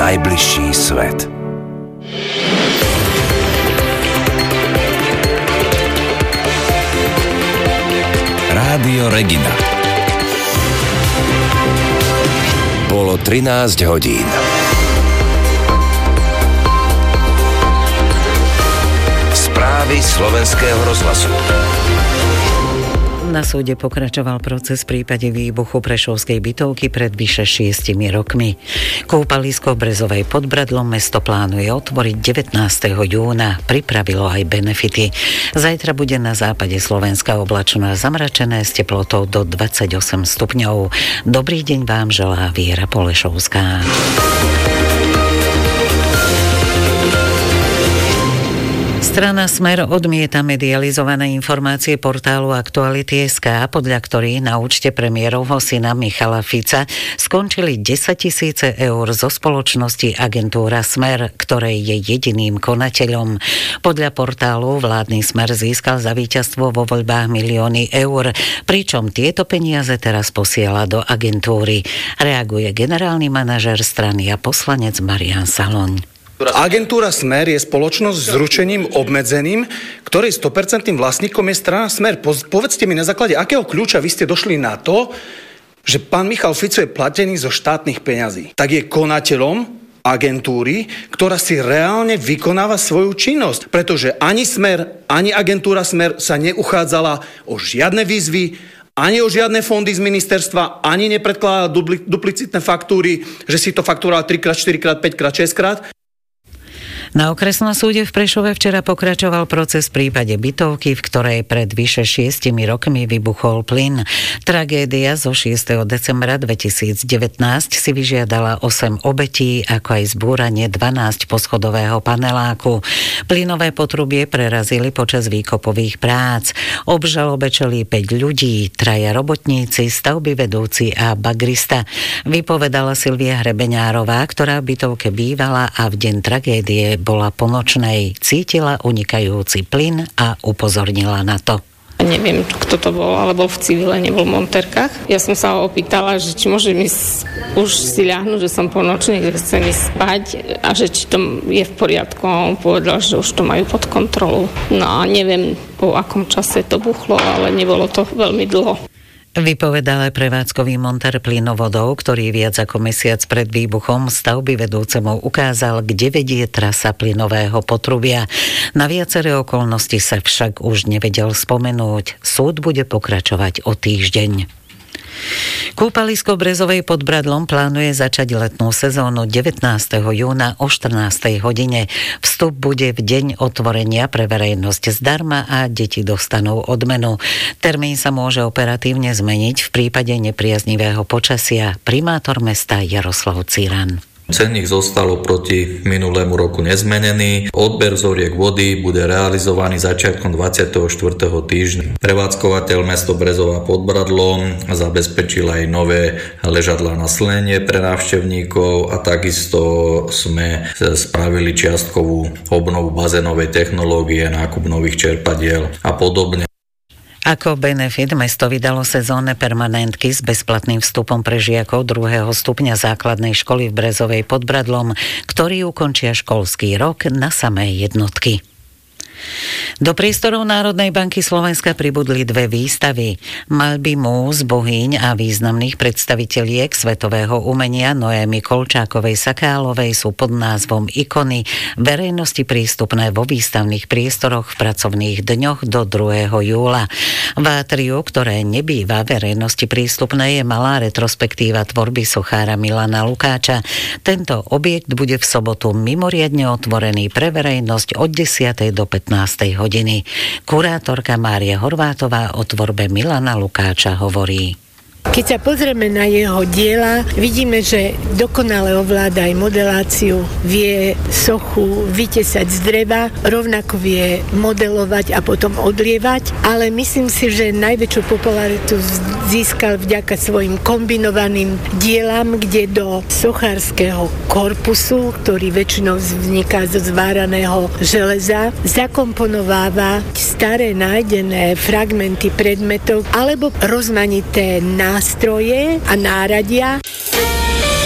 najbližší svet. Rádio Regina. Bolo 13 hodín. Správy Slovenského rozhlasu. Na súde pokračoval proces v prípade výbuchu prešovskej bytovky pred vyše 6 rokmi. Kúpalisko v Brezovej pod Bradlom mesto plánuje otvoriť 19. júna. Pripravilo aj benefity. Zajtra bude na západe Slovenska oblačno a zamračené s teplotou do 28 stupňov. Dobrý deň vám želá Viera Polešovská. Strana Smer odmieta medializované informácie portálu Aktuality.sk, podľa ktorých na účte premiérovho syna Michala Fica skončili 10 000 eur zo spoločnosti agentúra Smer, ktorej je jediným konateľom. Podľa portálu vládny Smer získal za víťazstvo vo voľbách milióny eur, pričom tieto peniaze teraz posiela do agentúry. Reaguje generálny manažér strany a poslanec Marián Saloň. Agentúra Smer je spoločnosť s ručením obmedzeným, ktorej 100% vlastníkom je strana Smer. Povedzte mi, na základe akého kľúča vy ste došli na to, že pán Michal Fico je platený zo štátnych peňazí. Tak je konateľom agentúry, ktorá si reálne vykonáva svoju činnosť. Pretože ani Smer, ani agentúra Smer sa neuchádzala o žiadne výzvy, ani o žiadne fondy z ministerstva, ani nepredkladala duplicitné faktúry, že si to faktúroval 3x, 4x, 5x, 6x. Na okresnom súde v Prešove včera pokračoval proces v prípade bytovky, v ktorej pred vyše 6 rokmi vybuchol plyn. Tragédia zo 6. decembra 2019 si vyžiadala 8 obetí, ako aj zbúranie 12 poschodového paneláku. Plynové potrubie prerazili počas výkopových prác. Obžalobe čelí 5 ľudí, 3 robotníci, stavby vedúci a bagrista. Vypovedala Silvia Hrebeňárová, ktorá v bytovke bývala a v deň tragédie bola po nočnej, cítila unikajúci plyn a upozornila na to. Neviem, kto to bol, alebo v civile, nebol v monterkách. Ja som sa ho opýtala, že či môžem ísť už si ľahnuť, že som po nočnej, že chcem ísť spať a že či to je v poriadku. A on povedal, že už to majú pod kontrolou. No a neviem, po akom čase to buchlo, ale nebolo to veľmi dlho. Vypovedal aj prevádzkový montér plynovodov, ktorý viac ako mesiac pred výbuchom stavby vedúcemu ukázal, kde vedie trasa plynového potrubia. Na viaceré okolnosti sa však už nevedel spomenúť. Súd bude pokračovať o týždeň. Kúpalisko v Brezovej pod Bradlom plánuje začať letnú sezónu 19. júna o 14. hodine. Vstup bude v deň otvorenia pre verejnosť zdarma a deti dostanú odmenu. Termín sa môže operatívne zmeniť v prípade nepriaznivého počasia. Primátor mesta Jaroslav Ciran. Cenník zostal oproti minulému roku nezmenený. Odber vzoriek vody bude realizovaný začiatkom 24. týždňa. Prevádzkovateľ mesto Brezova pod Bradlom zabezpečil aj nové ležadlá na slnenie pre návštevníkov a takisto sme spravili čiastkovú obnovu bazénovej technológie, nákup nových čerpadiel a podobne. Ako benefit mesto vydalo sezónne permanentky s bezplatným vstupom pre žiakov 2. stupňa základnej školy v Brezovej pod Bradlom, ktorí ukončia školský rok na samé jednotky. Do priestorov Národnej banky Slovenska pribudli 2 výstavy. Maľby múz, bohyň a významných predstaviteľiek svetového umenia Noémy Kolčákovej-Sakálovej sú pod názvom Ikony verejnosti prístupné vo výstavných priestoroch v pracovných dňoch do 2. júla. V atriu, ktoré nebýva verejnosti prístupné, je malá retrospektíva tvorby sochára Milana Lukáča. Tento objekt bude v sobotu mimoriadne otvorený pre verejnosť od 10. do 15. hodiny. Kurátorka Mária Horvátová o tvorbe Milana Lukáča hovorí. Keď sa pozrieme na jeho diela, vidíme, že dokonale ovláda aj modeláciu, vie sochu vytesať z dreva, rovnako vie modelovať a potom odlievať, ale myslím si, že najväčšiu popularitu získal vďaka svojim kombinovaným dielam, kde do sochárskeho korpusu, ktorý väčšinou vzniká zo zváraného železa, zakomponováva staré nájdené fragmenty predmetov alebo rozmanité nástroje a náradia.